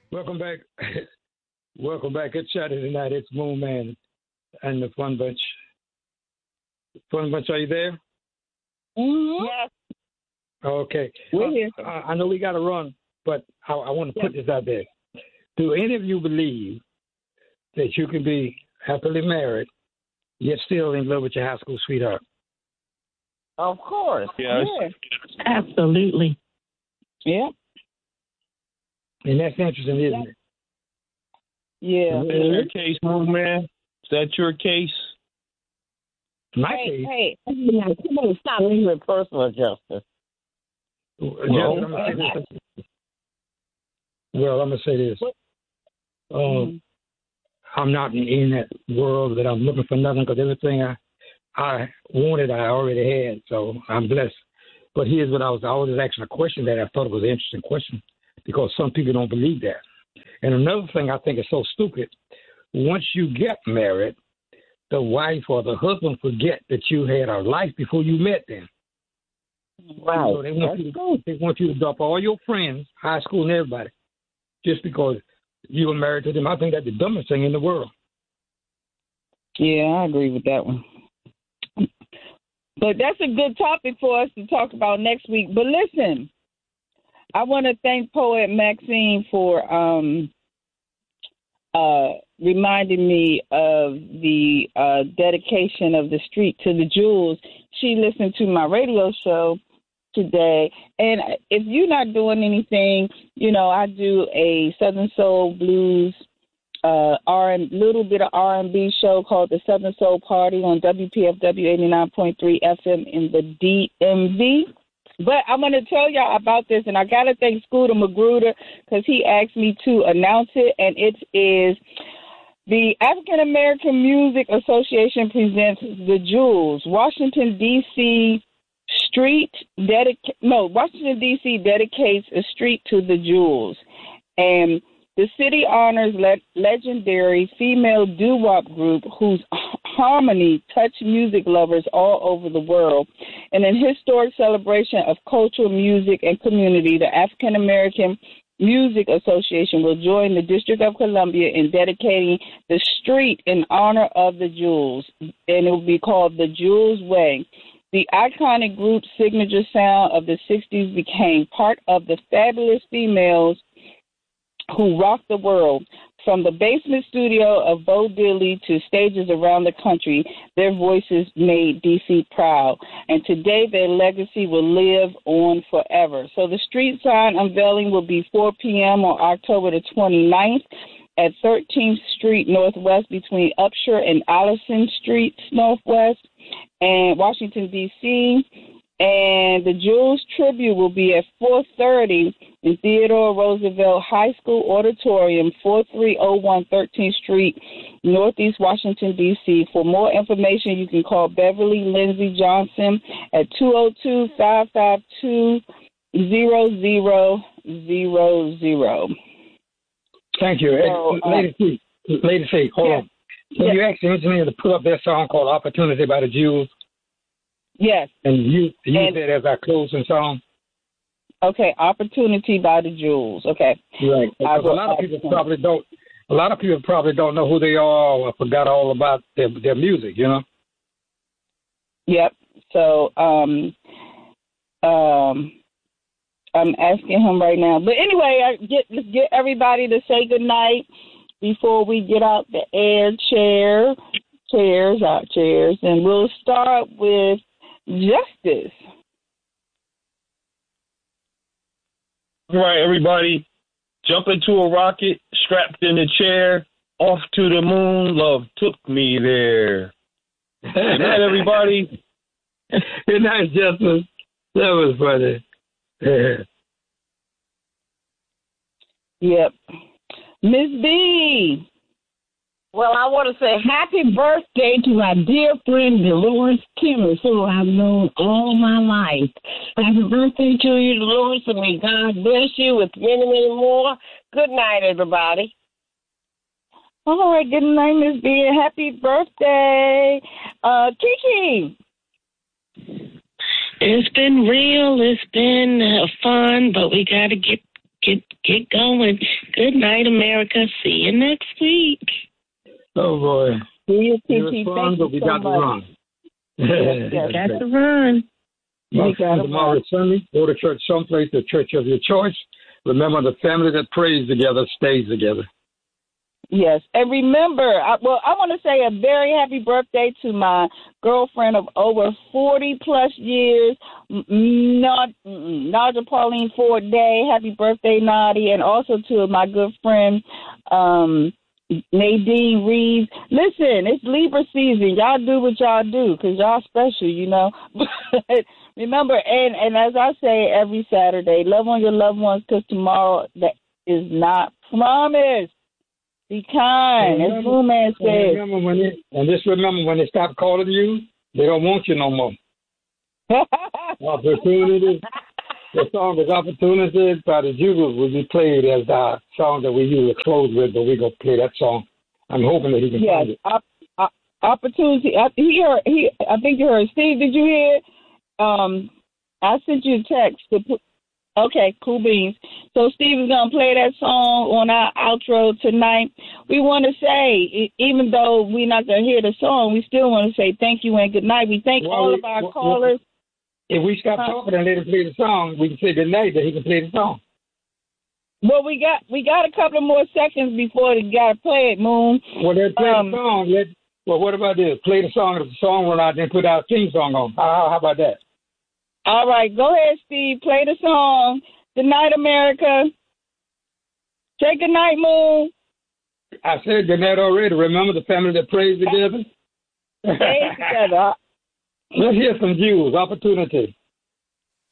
Welcome back. Welcome back. It's Saturday night. It's Moon Man and the Fun Bunch. Fun Bunch, are you there? Mm-hmm. Yes. Okay. We're here. I know we got to run, but I want to put this out there. Do any of you believe that you can be happily married yet still in love with your high school sweetheart? Of course. Yes. Yes. Absolutely. Yeah. And that's interesting, isn't it? Yeah. Is that your case, Moon Man? Is that your case? My case. Hey, come on, stop me with personal justice. Well, I'm going to say this. I'm not in that world that I'm looking for nothing because everything I wanted, I already had. So I'm blessed. But here's what I was asking a question that I thought it was an interesting question because some people don't believe that. And another thing I think is so stupid, once you get married, the wife or the husband forget that you had a life before you met them. Right. So they want you to drop all your friends, high school and everybody, just because you were married to them. I think that's the dumbest thing in the world. Yeah, I agree with that one. But that's a good topic for us to talk about next week. But listen, I want to thank Poet Maxine for reminding me of the dedication of the street to the jewels. She listened to my radio show today. And if you're not doing anything, I do a Southern Soul Blues little bit of R&B show called the Southern Soul Party on WPFW 89.3 FM in the DMV. But I'm going to tell y'all about this, and I got to thank Scooter Magruder because he asked me to announce it, and it is the African American Music Association presents The Jewels. Washington, D.C. Washington, D.C. dedicates a street to the Jewels. And the city honors legendary female doo-wop group whose harmony touched music lovers all over the world. In an historic celebration of culture, music, and community, the African American Music Association will join the District of Columbia in dedicating the street in honor of the Jewels, and it will be called the Jewels Way. The iconic group's signature sound of the 60s became part of the fabulous females who rocked the world. From the basement studio of Bo Diddley to stages around the country, their voices made D.C. proud. And today their legacy will live on forever. So the street sign unveiling will be 4 p.m. on October the 29th at 13th Street Northwest between Upshur and Allison Streets Northwest and Washington, D.C., and the Jewels tribute will be at 4:30 in Theodore Roosevelt High School Auditorium, 4301 13th Street, Northeast Washington, D.C. For more information, you can call Beverly Lindsay Johnson at 202-552-0000. Thank you. Lady C, hold on. Can you ask the engineer to put up that song called Opportunity by the Jewels? Yes. And use that as our closing song? Okay, Opportunity by the Jewels. Okay. Right. Because a lot of people probably don't know who they are or forgot all about their music, Yep. So I'm asking him right now. But anyway, let's get everybody to say good night before we get out the air chairs, and we'll start with Justice. All right, everybody, jump into a rocket, strapped in a chair, off to the moon, love took me there. Good night, everybody. Good night, Justice. That was funny. Yep. Miss B. Well, I want to say happy birthday to my dear friend Dolores Timmons, who I've known all my life. Happy birthday to you, Dolores, and may God bless you with many, many more. Good night, everybody. All right, good night, Miss B, and happy birthday. Kiki. It's been real. It's been fun, but we got to get going. Good night, America. See you next week. Oh, boy. See you, It was TT. fun, Thank but we you so got to much. run. Yes, Got to run. My We friend, gotta tomorrow is Sunday. Go to church someplace, the church of your choice. Remember, the family that prays together stays together. Yes, and remember, I want to say a very happy birthday to my girlfriend of over 40-plus years, Naja Pauline Ford Day. Happy birthday, Nadi, and also to my good friend Nadine Reeves. Listen, it's Libra season. Y'all do what y'all do because y'all special, you know. But remember, and as I say every Saturday, love on your loved ones because tomorrow that is not promised. Be kind, as Blue Man says. Just remember when they stop calling you, they don't want you no more. Opportunity. The song is Opportunity by the Jugles will be played as the song that we usually close with, but we're going to play that song. I'm hoping that he can find it. Opportunity. I think you heard. Steve, did you hear? I sent you a text. Okay, cool beans. So Steve is going to play that song on our outro tonight. We want to say, even though we're not going to hear the song, we still want to say thank you and good night. We thank all of our callers. If we stop talking and let him play the song, we can say good night that he can play the song. Well, we got a couple more seconds before the guy play it, Moon. Well, let's play the song. Well, what about this? Play the song. If the song run out, then put our theme song on. How about that? All right, go ahead, Steve. Play the song. Good night, America. Say good night, Moon. I said good night already. Remember the family that prays together? Prays together. Let's hear some views. Opportunity.